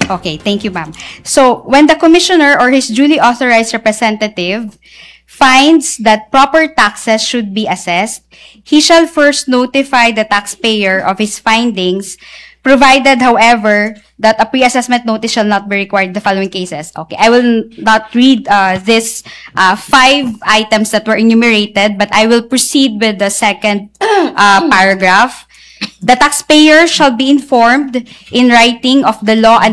Okay, thank you, ma'am. So, when the commissioner or his duly authorized representative finds that proper taxes should be assessed, he shall first notify the taxpayer of his findings, provided, however, that a pre-assessment notice shall not be required in the following cases. Okay, I will not read this 5 items that were enumerated, but I will proceed with the second paragraph. The taxpayer shall be informed in writing of the law and